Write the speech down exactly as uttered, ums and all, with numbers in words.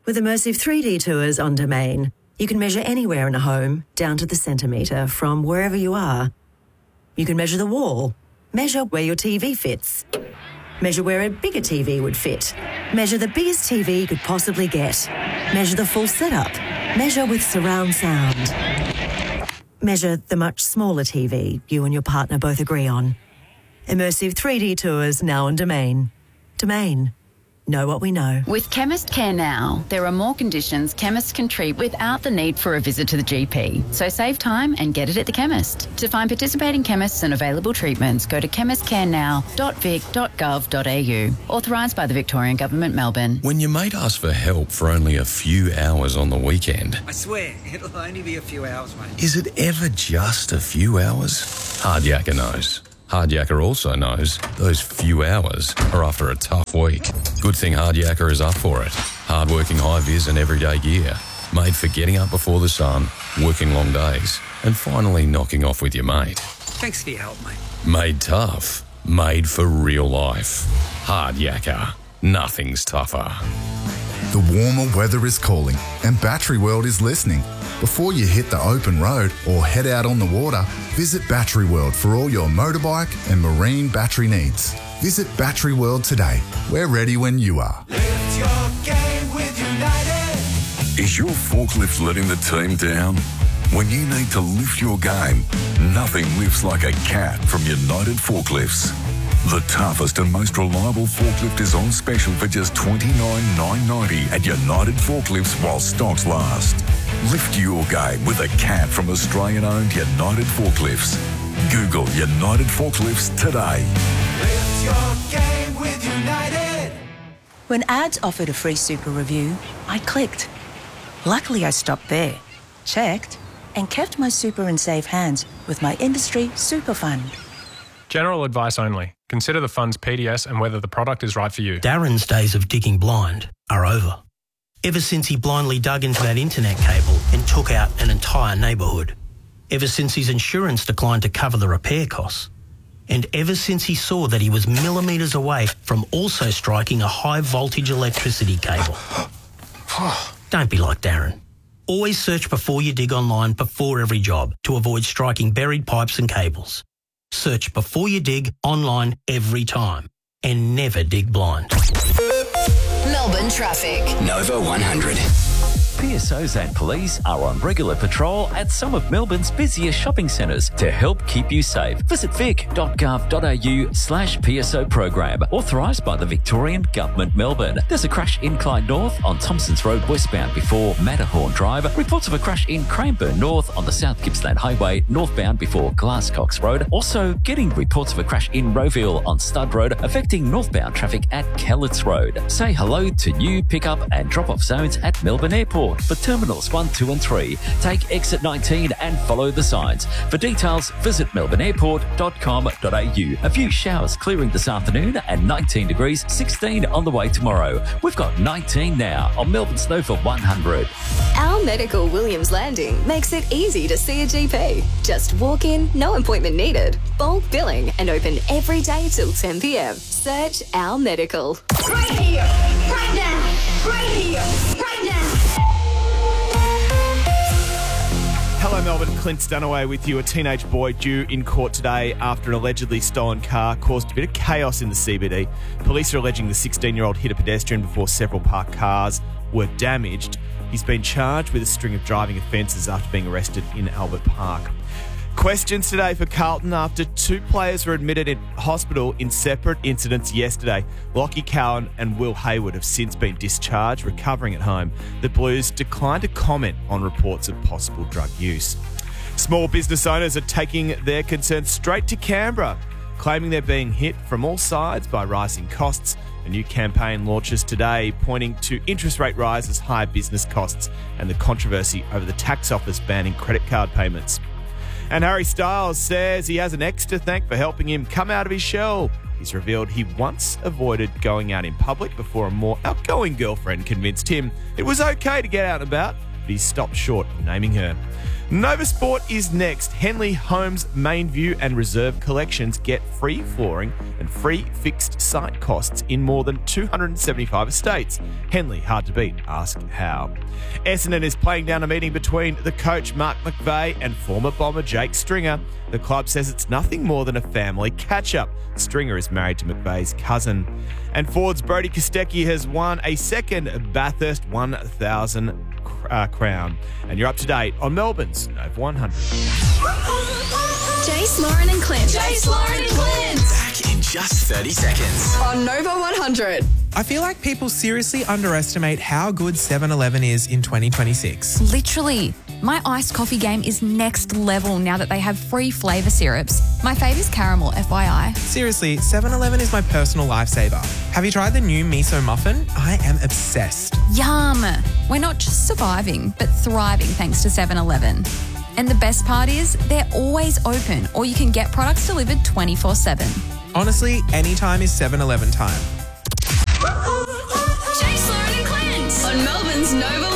With immersive three D tours on Domain, you can measure anywhere in a home, down to the centimetre, from wherever you are. You can measure the wall, measure where your T V fits, measure where a bigger T V would fit, measure the biggest T V you could possibly get, measure the full setup, measure with surround sound, measure the much smaller T V you and your partner both agree on. Immersive three D tours now on Domain. Domain. Know what we know. With Chemist Care Now, there are more conditions chemists can treat without the need for a visit to the G P. So save time and get it at the chemist. To find participating chemists and available treatments, go to chemist care now dot vic dot gov dot a u. Authorised by the Victorian Government, Melbourne. When your mate asks for help for only a few hours on the weekend... I swear, it'll only be a few hours, mate. Is it ever just a few hours? Hardyaker knows. Hardyaker also knows those few hours are after a tough week. Good thing Hardyaker is up for it. Hard-working high-vis and everyday gear. Made for getting up before the sun, working long days, and finally knocking off with your mate. Thanks for your help, mate. Made tough. Made for real life. Hardyaker. Nothing's tougher. The warmer weather is calling and Battery World is listening. Before you hit the open road or head out on the water, visit Battery World for all your motorbike and marine battery needs. Visit Battery World today. We're ready when you are. Lift your game with United. Is your forklift letting the team down? When you need to lift your game, nothing lifts like a cat from United Forklifts. The toughest and most reliable forklift is on special for just twenty-nine thousand nine hundred ninety at United Forklifts while stocks last. Lift your game with a cat from Australian-owned United Forklifts. Google United Forklifts today. Lift your game with United. When ads offered a free super review, I clicked. Luckily, I stopped there, checked, and kept my super in safe hands with my industry super fund. General advice only. Consider the fund's P D S and whether the product is right for you. Darren's days of digging blind are over. Ever since he blindly dug into that internet cable and took out an entire neighbourhood. Ever since his insurance declined to cover the repair costs. And ever since he saw that he was millimetres away from also striking a high voltage electricity cable. Don't be like Darren. Always search before you dig online before every job to avoid striking buried pipes and cables. Search before you dig online every time and never dig blind. Melbourne traffic. Nova one hundred. P S Os and police are on regular patrol at some of Melbourne's busiest shopping centres to help keep you safe. Visit vic dot gov dot a u slash P S O program, authorised by the Victorian Government, Melbourne. There's a crash in Clyde North on Thompsons Road westbound before Matterhorn Drive. Reports of a crash in Cranbourne North on the South Gippsland Highway northbound before Glasscox Road. Also getting reports of a crash in Rowville on Stud Road affecting northbound traffic at Kelletts Road. Say hello to new pickup and drop-off zones at Melbourne Airport. For Terminals one, two and three, take exit nineteen and follow the signs. For details, visit melbourne airport dot com dot a u. A few showers clearing this afternoon and nineteen degrees, sixteen on the way tomorrow. We've got nineteen now on Melbourne's Nova one hundred. Our Medical Williams Landing makes it easy to see a G P. Just walk in, no appointment needed. Bulk billing and open every day till ten p m. Search Our Medical. Right here, right now, right here, right now. Hello Melbourne, Clint Dunaway with you. A teenage boy due in court today after an allegedly stolen car caused a bit of chaos in the C B D. Police are alleging the sixteen-year-old hit a pedestrian before several parked cars were damaged. He's been charged with a string of driving offences after being arrested in Albert Park. Questions today for Carlton after two players were admitted in hospital in separate incidents yesterday. Lockie Cowan and Will Hayward have since been discharged, recovering at home. The Blues declined to comment on reports of possible drug use. Small business owners are taking their concerns straight to Canberra, claiming they're being hit from all sides by rising costs. A new campaign launches today, pointing to interest rate rises, higher business costs, and the controversy over the tax office banning credit card payments. And Harry Styles says he has an ex to thank for helping him come out of his shell. He's revealed he once avoided going out in public before a more outgoing girlfriend convinced him it was okay to get out and about. but he's stopped short of naming her. Nova Sport is next. Henley Homes main view and reserve collections get free flooring and free fixed site costs in more than two hundred seventy-five estates. Henley, hard to beat. Ask how. Essendon is playing down a meeting between the coach Mark McVeigh and former Bomber Jake Stringer. The club says it's nothing more than a family catch-up. Stringer is married to McVeigh's cousin. And Ford's Brodie Kostecki has won a second Bathurst one thousand Uh, crown. And you're up to date on Melbourne's Nova one hundred. Jace, Lauren and Clint. Jace, Lauren and Clint. Back in just thirty seconds. On Nova one hundred. I feel like people seriously underestimate how good seven eleven is in twenty twenty-six. Literally. My iced coffee game is next level now that they have free flavour syrups. My fave is caramel, F Y I. Seriously, seven eleven is my personal lifesaver. Have you tried the new miso muffin? I am obsessed. Yum! We're not just surviving, but thriving thanks to seven eleven. And the best part is, they're always open, or you can get products delivered twenty-four seven. Honestly, any time is seven eleven time. Jace, Lauren and Clint on Melbourne's Nova